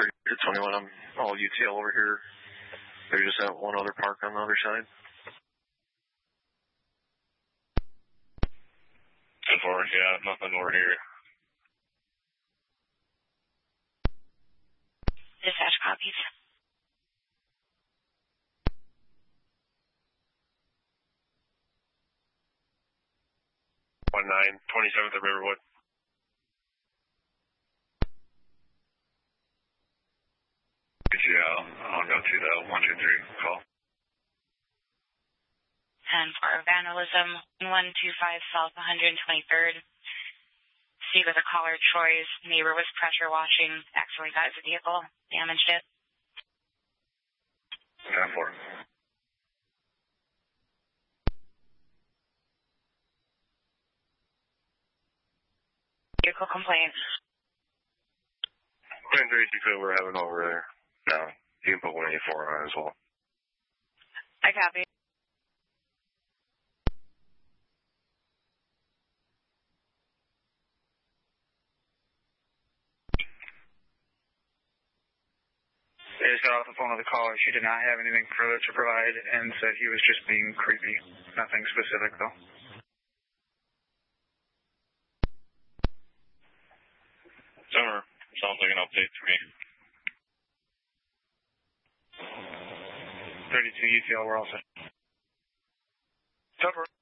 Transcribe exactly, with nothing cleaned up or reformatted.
thirty to twenty-one, I'm all U T L over here. There's just that one other park on the other side. ten four, yeah, nothing over here. Dispatch copies. one nine, twenty-seventh at Riverwood. Yeah, I'll go to the one two three call. ten four, vandalism, one two five South one hundred twenty-third. See with a caller, Troy's neighbor was pressure washing, accidentally got his vehicle, damaged it. ten four. Vehicle complaint. ten three, you feel we're having over there. No, you can put one eighty-four on it as well. I copy. I just got off the phone with the caller. She did not have anything further to provide and said he was just being creepy. Nothing specific, though. Summer, sounds like an update to me. thirty-two U T L, we're all set. Cover.